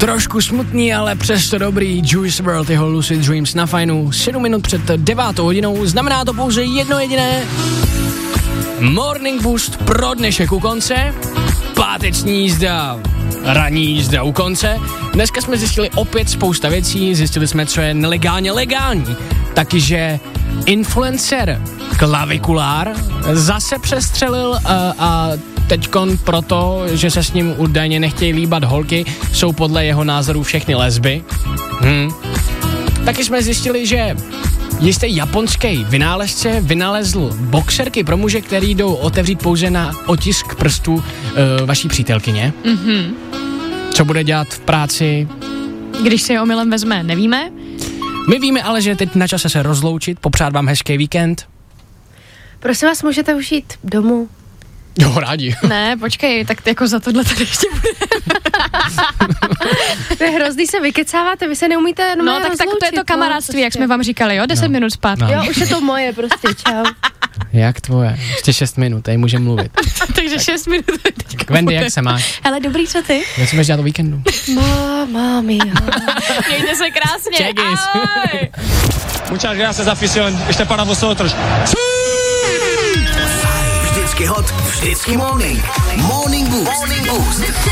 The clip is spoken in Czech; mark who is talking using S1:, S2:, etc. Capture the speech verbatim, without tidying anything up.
S1: Trošku smutný, ale přesto dobrý. Juice world, jeho Lucid Dreams na fajnu. sedm minut před devátou hodinou. Znamená to pouze jedno jediné. Morning Boost pro dnešek u konce. Páteční jízda, ranní jízda u konce. Dneska jsme zjistili opět spousta věcí. Zjistili jsme, co je nelegálně legální. Taky, že influencer Klavikulár zase přestřelil a, a teďkon proto, že se s ním údajně nechtějí líbat holky, jsou podle jeho názoru všechny lesby. Hm. Taky jsme zjistili, že jistý japonský vynálezce vynalezl boxerky pro muže, který jdou otevřít pouze na otisk prstů uh, vaší přítelkyně.
S2: Mhm.
S1: Co bude dělat v práci?
S2: Když si je omylem vezme, nevíme.
S1: My víme ale, že je teď na čase se rozloučit, popřát vám hezký víkend.
S3: Prosím vás, můžete už jít domů?
S1: Jo, rádi.
S2: Ne, počkej, tak jako za tohle tady ještě bude.
S3: To je hrozný, se vykecáváte, vy se neumíte
S2: No tak, tak to je to kamarádství, no, jak jsme vám říkali, jo, deset
S1: no.
S2: minut zpátky.
S1: No.
S3: Jo, už je to moje prostě, čau.
S1: Jak tvoje? Ještě šest minut, tady můžeme mluvit.
S2: Takže tak. šest minut teďka.
S1: Wendy, jak se máš?
S2: Hele, dobrý, co ty?
S1: Jak se máš dělat o víkendu?
S3: Mamma mia.
S2: Mějte se krásně.
S1: Čekis.
S4: Muchas gracias, afición. Ještě para vosotros.
S5: Vždycky hot, vždycky morning. Morning Boost. Morning Boost.